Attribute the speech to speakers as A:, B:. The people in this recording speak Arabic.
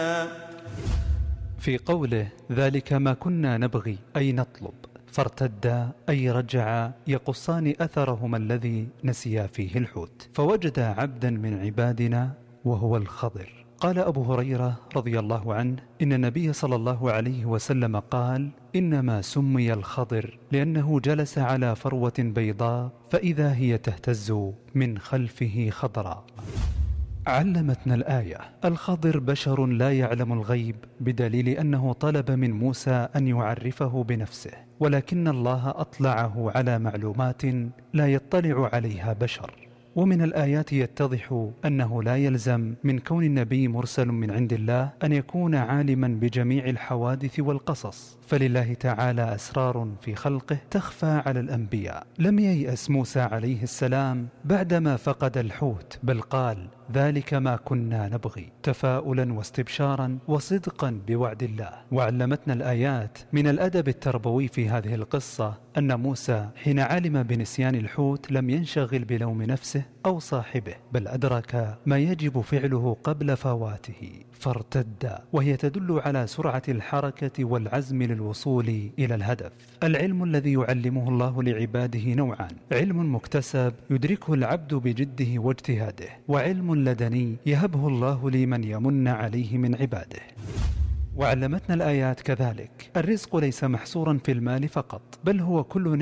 A: في قوله ذلك ما كنا نبغي أي نطلب، فارتدا أي رجع يقصان أثرهما الذي نسيا فيه الحوت، فوجد عبدا من عبادنا وهو الخضر. قال أبو هريرة رضي الله عنه إن النبي صلى الله عليه وسلم قال إنما سمي الخضر لأنه جلس على فروة بيضاء فإذا هي تهتز من خلفه خضراء. علمتنا الآية الخضر بشر لا يعلم الغيب، بدليل أنه طلب من موسى أن يعرفه بنفسه، ولكن الله أطلعه على معلومات لا يطلع عليها بشر. ومن الآيات يتضح أنه لا يلزم من كون النبي مرسل من عند الله أن يكون عالما بجميع الحوادث والقصص، فلله تعالى أسرار في خلقه تخفى على الأنبياء. لم ييأس موسى عليه السلام بعدما فقد الحوت، بل قال ذلك ما كنا نبغي، تفاؤلا واستبشارا وصدقا بوعد الله. وعلمتنا الآيات من الأدب التربوي في هذه القصة أن موسى حين علم بنسيان الحوت لم ينشغل بلوم نفسه أو صاحبه، بل أدرك ما يجب فعله قبل فواته فارتد، وهي تدل على سرعة الحركة والعزم للوصول إلى الهدف. العلم الذي يعلمه الله لعباده نوعان: علم مكتسب يدركه العبد بجده واجتهاده، وعلم لدني يهبه الله لمن يمن عليه من عباده. وعلمتنا الآيات كذلك الرزق ليس محصورا في المال فقط، بل هو كل